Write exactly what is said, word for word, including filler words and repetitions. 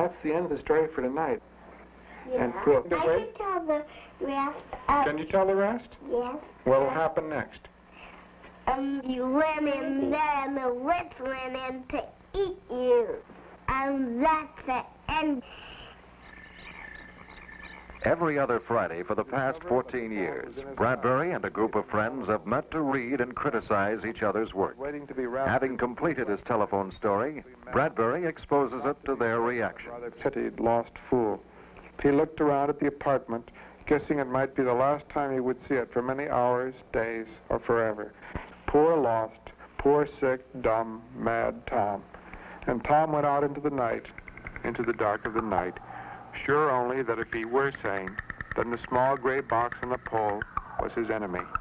that's the end of the story for tonight. Yeah. And we'll, I can tell the rest of... Can you tell the rest? Yes. What'll happen next? Um, you went in there and the witch went in to eat you. And that's the end. Every other Friday for the past fourteen years, Bradbury and a group of friends have met to read and criticize each other's work. Having completed his telephone story, Bradbury exposes it to their reaction. Rather pitied, lost fool. He looked around at the apartment, guessing it might be the last time he would see it for many hours, days, or forever. Poor lost, poor sick, dumb, mad Tom. And Tom went out into the night, into the dark of the night, sure only that if he were sane, then the small gray box on the pole was his enemy.